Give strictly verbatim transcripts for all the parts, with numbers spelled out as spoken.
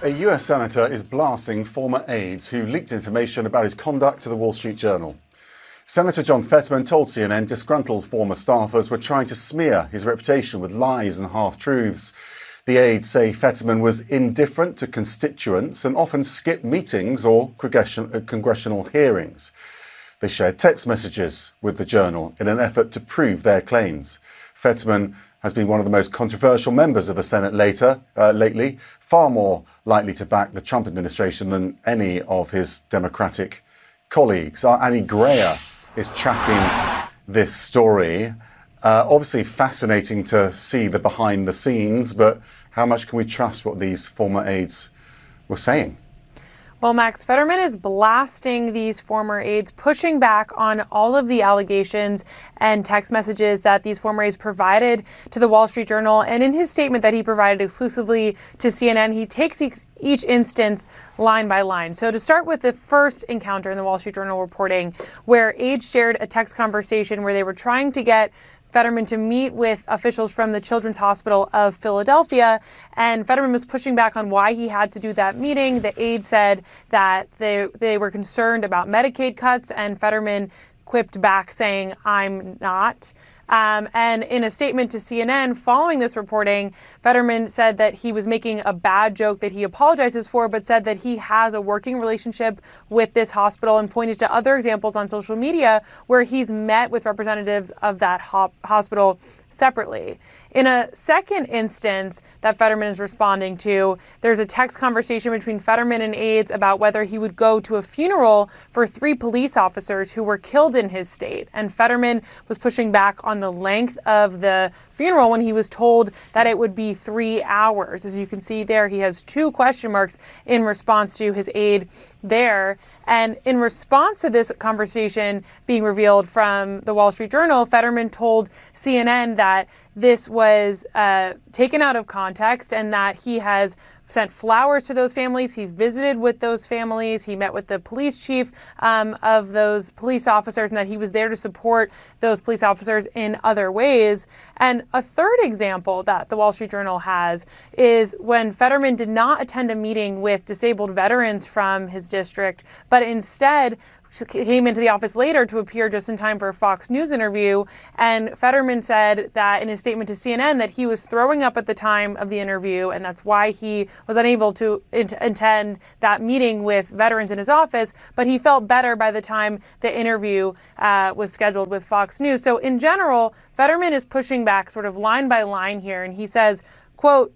A U S senator is blasting former aides who leaked information about his conduct to the Wall Street Journal. Senator John Fetterman told C N N disgruntled former staffers were trying to smear his reputation with lies and half-truths. The aides say Fetterman was indifferent to constituents and often skipped meetings or congressional hearings. They shared text messages with the Journal in an effort to prove their claims. Fetterman has been one of the most controversial members of the Senate later, uh, lately, far more likely to back the Trump administration than any of his Democratic colleagues. Uh, Annie Grayer is tracking this story. Uh, obviously fascinating to see the behind the scenes, but how much can we trust what these former aides were saying? Well, Max, Fetterman is blasting these former aides, pushing back on all of the allegations and text messages that these former aides provided to the Wall Street Journal. And in his statement that he provided exclusively to C N N, he takes each instance line by line. So to start with the first encounter in the Wall Street Journal reporting, where aides shared a text conversation where they were trying to get Fetterman to meet with officials from the Children's Hospital of Philadelphia, and Fetterman was pushing back on why he had to do that meeting. The aide said that they they were concerned about Medicaid cuts, and Fetterman quipped back saying, "I'm not." Um, and in a statement to C N N following this reporting, Fetterman said that he was making a bad joke that he apologizes for, but said that he has a working relationship with this hospital and pointed to other examples on social media where he's met with representatives of that ho- hospital separately. In a second instance that Fetterman is responding to, there's a text conversation between Fetterman and aides about whether he would go to a funeral for three police officers who were killed in his state. And Fetterman was pushing back on the length of the funeral when he was told that it would be three hours. As you can see there, he has two question marks in response to his aide there. And in response to this conversation being revealed from the Wall Street Journal, Fetterman told C N N that this was uh, taken out of context and that he has sent flowers to those families. He visited with those families. He met with the police chief um, of those police officers, and that he was there to support those police officers in other ways. And a third example that the Wall Street Journal has is when Fetterman did not attend a meeting with disabled veterans from his district, but instead came into the office later to appear just in time for a Fox News interview. And Fetterman said that in his statement to C N N that he was throwing up at the time of the interview, and that's why he was unable to int- attend that meeting with veterans in his office, but he felt better by the time the interview uh, was scheduled with Fox News. So in general, Fetterman is pushing back sort of line by line here, and he says, quote,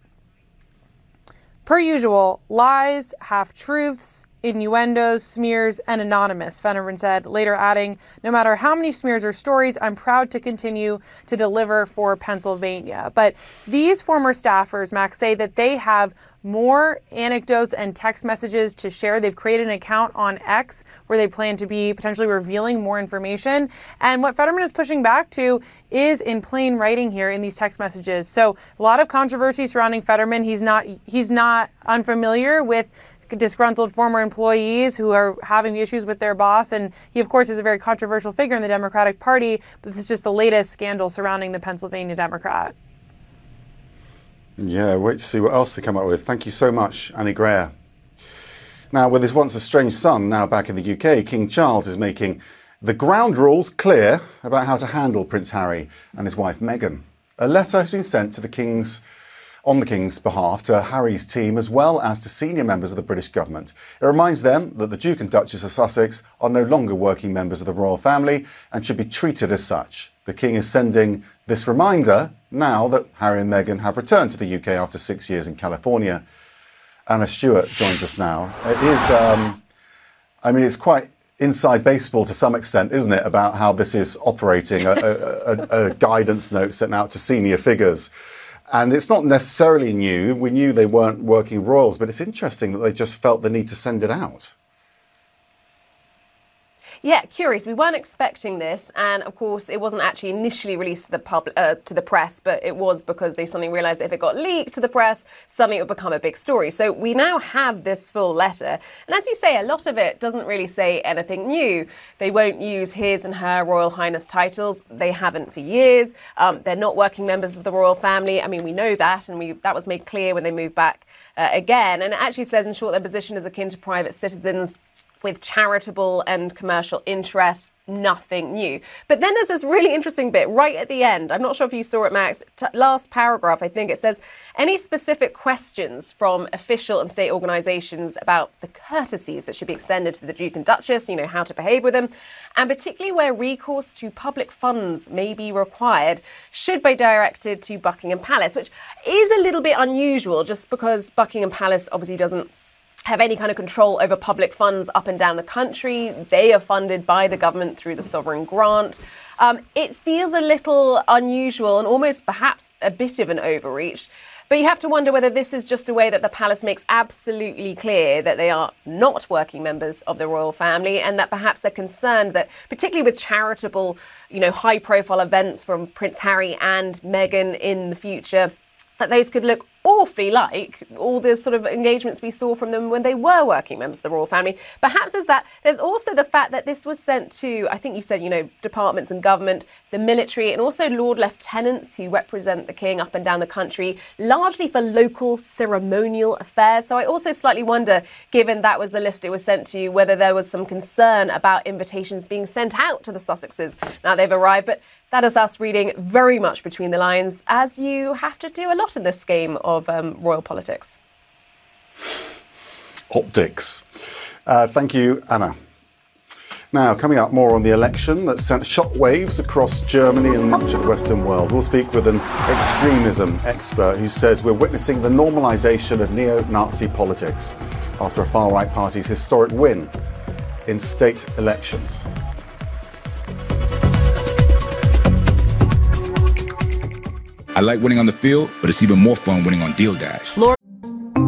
"Per usual, lies, half-truths, innuendos, smears, and anonymous," Fetterman said, later adding, "No matter how many smears or stories, I'm proud to continue to deliver for Pennsylvania." But these former staffers, Max, say that they have more anecdotes and text messages to share. They've created an account on X where they plan to be potentially revealing more information. And what Fetterman is pushing back to is in plain writing here in these text messages. So a lot of controversy surrounding Fetterman. He's not he's not unfamiliar with disgruntled former employees who are having issues with their boss. And he, of course, is a very controversial figure in the Democratic Party. But this is just the latest scandal surrounding the Pennsylvania Democrat. Yeah, wait to see what else they come up with. Thank you so much, Annie Grayer. Now, with his once estranged son now back in the U K, King Charles is making the ground rules clear about how to handle Prince Harry and his wife Meghan. A letter has been sent to the King's on the King's behalf to Harry's team as well as to senior members of the British government. It reminds them that the Duke and Duchess of Sussex are no longer working members of the royal family and should be treated as such. The King is sending this reminder now that Harry and Meghan have returned to the U K after six years in California. Anna Stewart joins us now. It is, um, I mean, it's quite inside baseball to some extent, isn't it, about how this is operating, a, a, a, a guidance note sent out to senior figures. And it's not necessarily new. We knew they weren't working royals, but it's interesting that they just felt the need to send it out. Yeah, curious. We weren't expecting this, and of course, it wasn't actually initially released to the pub, uh, to the press, but it was because they suddenly realised that if it got leaked to the press, suddenly it would become a big story. So we now have this full letter, and as you say, a lot of it doesn't really say anything new. They won't use his and her Royal Highness titles. They haven't for years. Um, they're not working members of the royal family. I mean, we know that, and we that was made clear when they moved back uh, again. And it actually says, in short, their position is akin to private citizens with charitable and commercial interests, nothing new. But then there's this really interesting bit right at the end. I'm not sure if you saw it, Max. T- last paragraph, I think it says, any specific questions from official and state organisations about the courtesies that should be extended to the Duke and Duchess, you know, how to behave with them, and particularly where recourse to public funds may be required, should be directed to Buckingham Palace, which is a little bit unusual just because Buckingham Palace obviously doesn't have any kind of control over public funds up and down the country. They are funded by the government through the sovereign grant. Um, it feels a little unusual and almost perhaps a bit of an overreach. But you have to wonder whether this is just a way that the palace makes absolutely clear that they are not working members of the royal family, and that perhaps they're concerned that, particularly with charitable, you know, high-profile events from Prince Harry and Meghan in the future, that those could look awfully like all the sort of engagements we saw from them when they were working members of the royal family. Perhaps as that, there's also the fact that this was sent to, I think you said, you know, departments and government, the military, and also Lord Lieutenants who represent the king up and down the country, largely for local ceremonial affairs. So I also slightly wonder, given that was the list it was sent to, whether there was some concern about invitations being sent out to the Sussexes now they've arrived. But that is us reading very much between the lines, as you have to do a lot in this game of um, royal politics. Optics. Uh, thank you, Anna. Now, coming up, more on the election that sent shockwaves across Germany and much of the Western world. We'll speak with an extremism expert who says we're witnessing the normalisation of neo-Nazi politics after a far-right party's historic win in state elections. I like winning on the field, but it's even more fun winning on Deal Dash. Laura